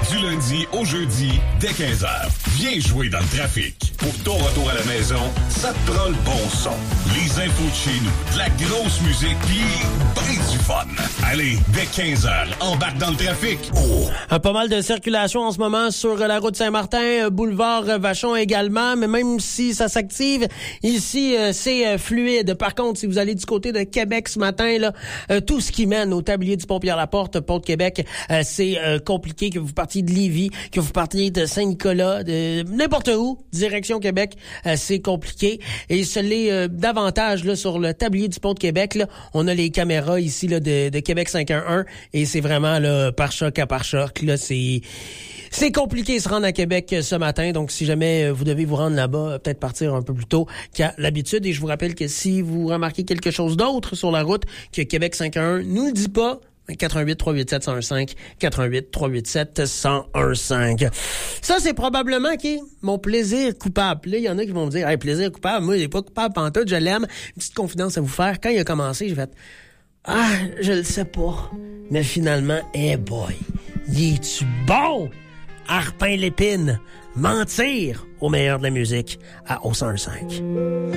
Du lundi au jeudi, dès 15h. Viens jouer dans le trafic. Pour ton retour à la maison, ça te prend le bon son. Les infos de chez nous, de la grosse musique, pis ben du fun. Allez, dès 15h, embarque dans le trafic. Oh! Pas mal de circulation en ce moment sur la route Saint-Martin, boulevard Vachon également, mais même si ça s'active, ici, c'est fluide. Par contre, si vous allez du côté de Québec ce matin, là, tout ce qui mène au tablier du pont Pierre-Laporte, pont de Québec, c'est compliqué, que vous partiez de Lévis, que vous partiez de Saint-Nicolas, de n'importe où, direction Québec, c'est compliqué. Et ce l'est davantage là, sur le tablier du pont de Québec. Là, on a les caméras ici là, de Québec 511 et c'est vraiment là, par choc à par choc. Là, c'est compliqué de se rendre à Québec ce matin. Donc, si jamais vous devez vous rendre là-bas, peut-être partir un peu plus tôt qu'à l'habitude. Et je vous rappelle que si vous remarquez quelque chose d'autre sur la route que Québec 511 nous le dit pas, 88 387 1015 88 387 1015. Ça, c'est probablement mon plaisir coupable. Là, il y en a qui vont me dire, hey, plaisir coupable, moi, il est pas coupable pantoute, je l'aime. Une petite confidence à vous faire. Quand il a commencé, j'ai fait, je le sais pas. Mais finalement, boy, il est-tu bon? Arpin l'épine. Mentir au meilleur de la musique à 1015.